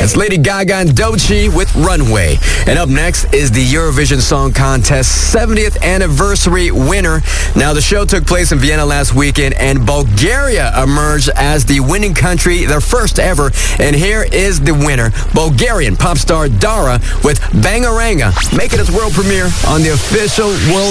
It's Lady Gaga and Doechii with Runway. And up next is the Eurovision Song Contest 70th anniversary winner. Now, the show took place in Vienna last weekend, and Bulgaria emerged as the winning country, their first ever. And here is the winner, Bulgarian pop star Dara with Bangaranga, making its world premiere on the official World